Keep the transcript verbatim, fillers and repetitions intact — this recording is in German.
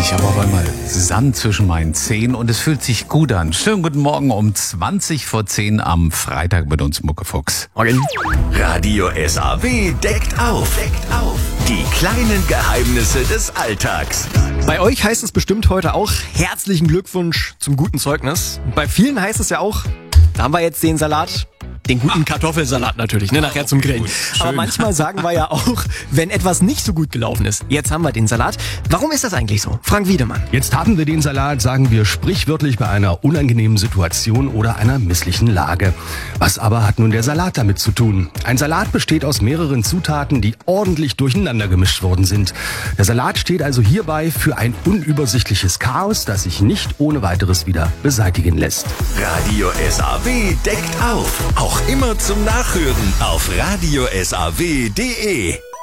Ich habe auf einmal Sand zwischen meinen Zehen und es fühlt sich gut an. Schönen guten Morgen um zwanzig vor zehn am Freitag mit uns Muckefuchs. Morgen. Radio S A W deckt auf. Deckt auf. Die kleinen Geheimnisse des Alltags. Bei euch heißt es bestimmt heute auch herzlichen Glückwunsch zum guten Zeugnis. Bei vielen heißt es ja auch, da haben wir jetzt den Salat. Den guten Kartoffelsalat natürlich, ne, nachher zum Grillen. Aber manchmal sagen wir ja auch, wenn etwas nicht so gut gelaufen ist, jetzt haben wir den Salat. Warum ist das eigentlich so? Frank Wiedemann. Jetzt haben wir den Salat, sagen wir sprichwörtlich bei einer unangenehmen Situation oder einer misslichen Lage. Was aber hat nun der Salat damit zu tun? Ein Salat besteht aus mehreren Zutaten, die ordentlich durcheinander gemischt worden sind. Der Salat steht also hierbei für ein unübersichtliches Chaos, das sich nicht ohne weiteres wieder beseitigen lässt. Radio S A W deckt auf. Auch immer zum Nachhören auf radio s a w punkt d e.